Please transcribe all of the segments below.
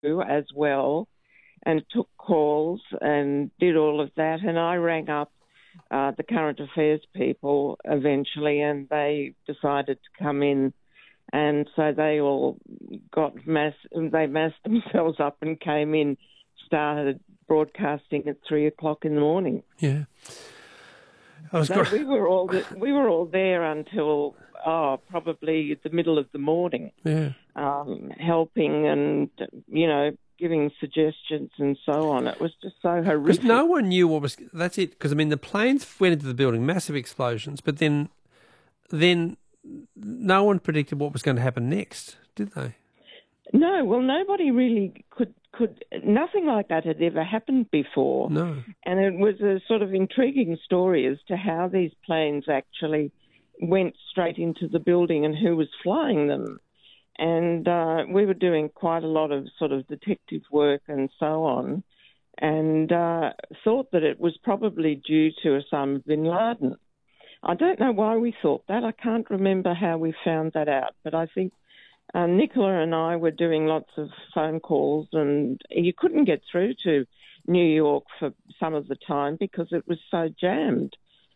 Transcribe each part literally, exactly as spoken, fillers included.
as well and took calls and did all of that. And I rang up uh, the current affairs people eventually, and they decided to come in. And so they all got mass, they massed themselves up and came in, started broadcasting at three o'clock in the morning. Yeah. I was so got... we were all we were all there until oh probably the middle of the morning. Yeah. Um, helping and you know giving suggestions and so on. It was just so horrific. Because no one knew what was. That's it. Because I mean, the planes went into the building, massive explosions, but then, then no one predicted what was going to happen next, did they? No. Well, nobody really could. Could nothing like that had ever happened before. No. And it was a sort of intriguing story as to how these planes actually went straight into the building and who was flying them. And uh, we were doing quite a lot of sort of detective work and so on, and uh, thought that it was probably due to Osama bin Laden. I don't know why we thought that. I can't remember how we found that out, but I think uh, Nicola and I were doing lots of phone calls, and you couldn't get through to New York for some of the time because it was so jammed.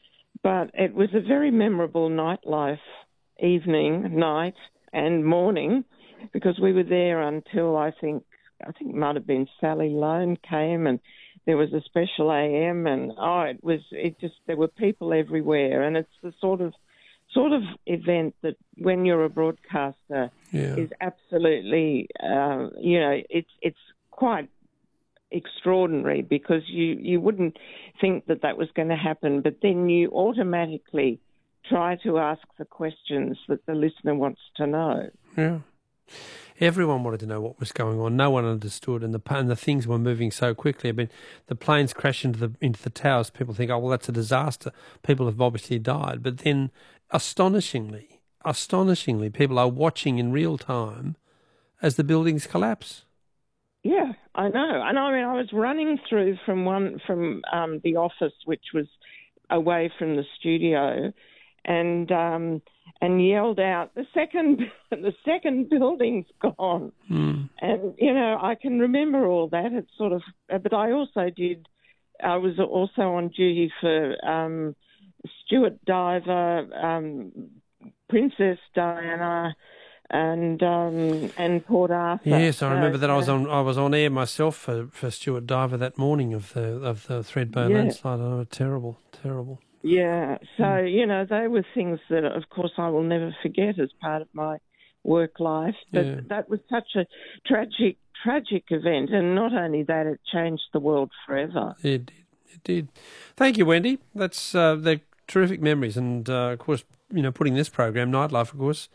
But it was a very memorable nightlife, evening, night, and morning, because we were there until I think I think it might have been Sally Lone came, and there was a special A M, and oh, it was it just there were people everywhere, and it's the sort of sort of event that when you're a broadcaster yeah. is absolutely uh, you know it's it's quite extraordinary, because you you wouldn't think that that was going to happen, but then you automatically try to ask the questions that the listener wants to know. Yeah. Everyone wanted to know what was going on. No one understood, and the and the things were moving so quickly. I mean, the planes crashed into the into the towers. People think, oh, well, that's a disaster. People have obviously died. But then, astonishingly, astonishingly, people are watching in real time as the buildings collapse. Yeah, I know. And I mean, I was running through from one from um, the office, which was away from the studio, and um, and yelled out, "The second, the second building's gone." Mm. And you know, I can remember all that. It's sort of, but I also did. I was also on duty for um, Stuart Diver, um, Princess Diana, and um, and Port Arthur. Yes, I remember uh, that. I was on I was on air myself for, for Stuart Diver that morning of the of the Thredbo yeah. landslide. Oh, terrible, terrible. Yeah, so, you know, they were things that, of course, I will never forget as part of my work life. But Yeah. that was such a tragic, tragic event. And not only that, it changed the world forever. It did. It did. Thank you, Wendy. That's uh, they're terrific memories. And, uh, of course, you know, putting this program, Nightlife, of course,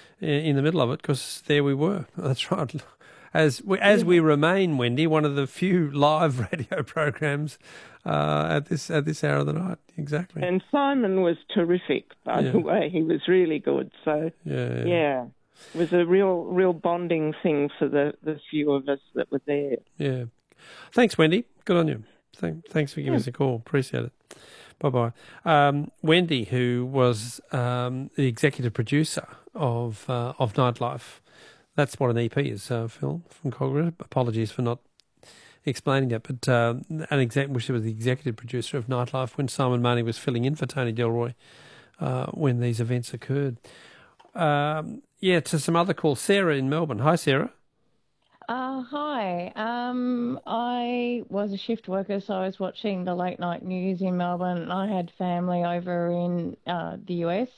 in the middle of it, because there we were. That's right. As we, as we remain, Wendy, one of the few live radio programs uh, at this at this hour of the night. Exactly. And Simon was terrific, by yeah. the way. He was really good. So, yeah, yeah. yeah, it was a real real bonding thing for the, the few of us that were there. Yeah. Thanks, Wendy. Good on you. Thank, thanks for giving yeah. us a call. Appreciate it. Bye-bye. Um, Wendy, who was um, the executive producer of uh, of Nightlife. That's what an E P is, uh, Phil, from Cogra. Apologies for not explaining that, but uh, an exec, which was the executive producer of Nightlife when Simon Marnie was filling in for Tony Delroy uh, when these events occurred. Um, yeah, to some other calls. Sarah in Melbourne. Hi, Sarah. Uh, hi. Um, I was a shift worker, so I was watching the late night news in Melbourne, and I had family over in uh, the U S.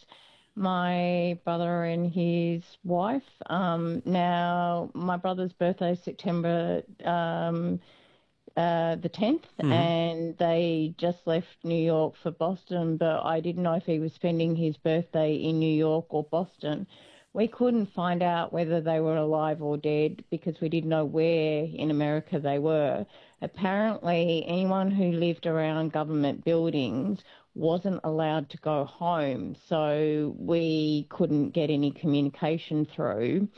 My brother and his wife. Um, now, my brother's birthday is September um, uh, the tenth, Mm-hmm. and they just left New York for Boston, but I didn't know if he was spending his birthday in New York or Boston. We couldn't find out whether they were alive or dead because we didn't know where in America they were. Apparently, anyone who lived around government buildings wasn't allowed to go home, so we couldn't get any communication through.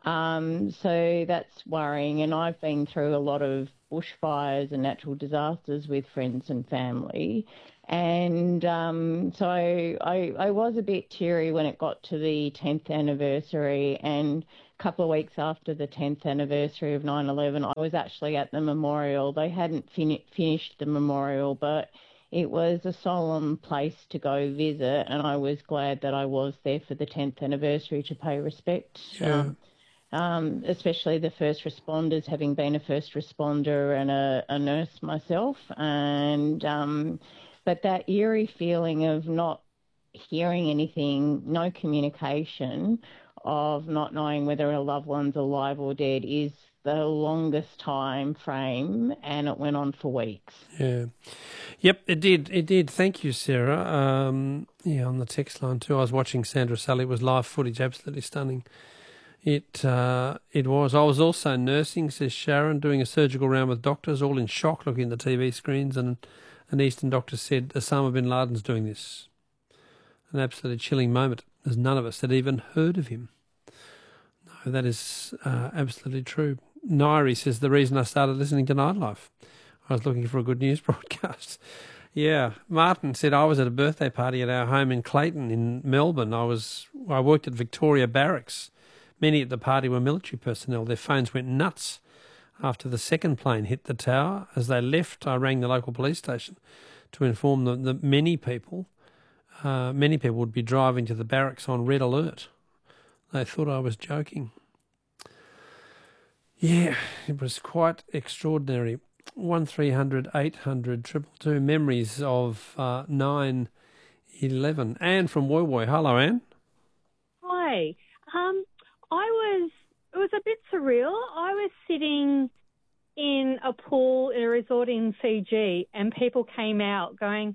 Um, so that's worrying. And I've been through a lot of bushfires and natural disasters with friends and family. And um, so I, I was a bit teary when it got to the tenth anniversary, and a couple of weeks after the tenth anniversary of nine eleven, I was actually at the memorial. They hadn't fin- finished the memorial, but it was a solemn place to go visit, and I was glad that I was there for the tenth anniversary to pay respect. Yeah. Um, um, especially the first responders, having been a first responder and a, a nurse myself. And um, but that eerie feeling of not hearing anything, no communication, of not knowing whether a loved one's alive or dead is the longest time frame, and it went on for weeks. Yeah. Yep, it did. It did. Thank you, Sarah. Um, yeah, on the text line too. I was watching Sandra Sully. It was live footage, absolutely stunning. It uh, it was. I was also nursing, says Sharon, doing a surgical round with doctors, all in shock looking at the T V screens, and an Eastern doctor said, Osama bin Laden's doing this. An absolutely chilling moment, as none of us had even heard of him. No, that is uh, absolutely true. Nairi says, the reason I started listening to Nightlife, I was looking for a good news broadcast. Yeah, Martin said, I was at a birthday party at our home in Clayton in Melbourne. I was I worked at Victoria Barracks. Many at the party were military personnel. Their phones went nuts after the second plane hit the tower. As they left, I rang the local police station to inform them that many people, uh, many people would be driving to the barracks on red alert. They thought I was joking. Yeah, it was quite extraordinary. One three hundred eight hundred triple two memories of uh, nine eleven. Anne from Woy Woy. Hello, Anne. Hi. Um, I was, it was a bit surreal. I was sitting in a pool in a resort in Fiji, and people came out going,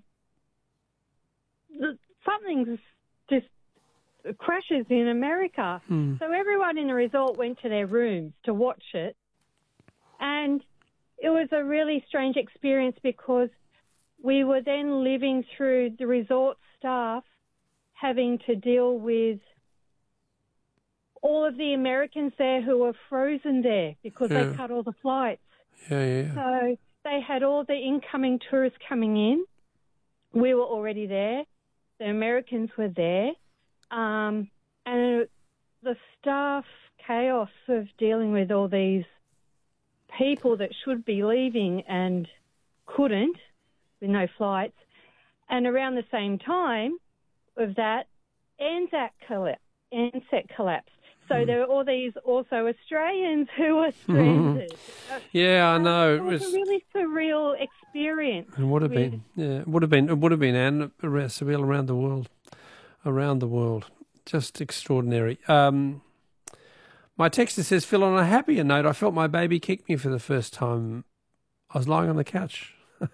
something's just crashes in America. Hmm. So everyone in the resort went to their rooms to watch it. And it was a really strange experience because we were then living through the resort staff having to deal with all of the Americans there who were frozen there because Yeah. they cut all the flights. Yeah, yeah. So they had all the incoming tourists coming in. We were already there. The Americans were there. Um, and the staff chaos of dealing with all these people that should be leaving and couldn't with no flights. And around the same time of that, Anzac collapsed. Anzac collapsed. So mm. there were all these also Australians who were stranded. Yeah, I know. It was, it was a really surreal experience. It would have with, been. Yeah, it would have been. It would have been, Anne, surreal around the world. Around the world. Just extraordinary. Um, my texter says, Phil, on a happier note, I felt my baby kick me for the first time. I was lying on the couch.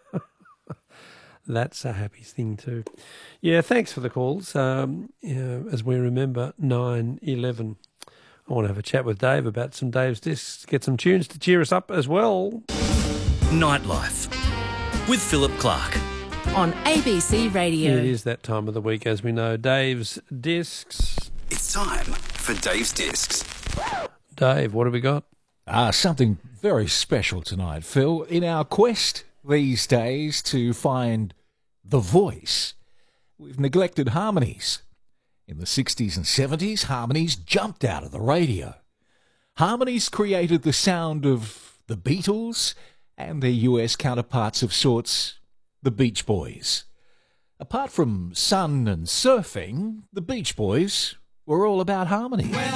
That's a happy thing too. Yeah, thanks for the calls. Um, yeah, as we remember, nine eleven. I want to have a chat with Dave about some Dave's Discs, get some tunes to cheer us up as well. Nightlife with Philip Clark. On A B C Radio. It is that time of the week, as we know. Dave's Discs. It's time for Dave's Discs. Dave, what have we got? Ah, something very special tonight, Phil. In our quest these days to find the voice, we've neglected harmonies. In the sixties and seventies, harmonies jumped out of the radio. Harmonies created the sound of the Beatles and their U S counterparts of sorts, the Beach Boys. Apart from sun and surfing, the Beach Boys were all about harmony.